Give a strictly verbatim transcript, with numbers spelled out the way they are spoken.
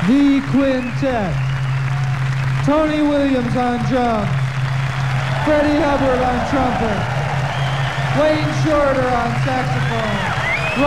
The Quintet. Tony Williams on drums. Freddie Hubbard on trumpet. Wayne Shorter on saxophone.